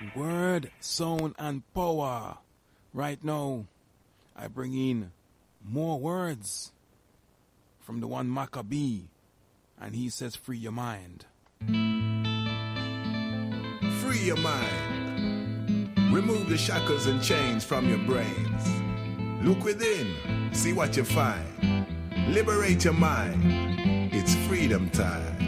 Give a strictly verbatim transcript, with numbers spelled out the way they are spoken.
Word, sound, and power. Right now, I bring in more words from the one Maccabee, and he says, free your mind. Free your mind. Remove the shackles and chains from your brains. Look within, see what you find. Liberate your mind. It's freedom time.